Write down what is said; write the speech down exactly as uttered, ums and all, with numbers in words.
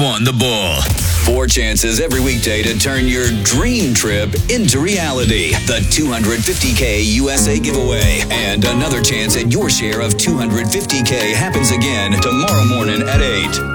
On the Bull. Four chances every weekday to turn your dream trip into reality. The two hundred fifty K U S A giveaway. And another chance at your share of two hundred fifty K happens again tomorrow morning at eight.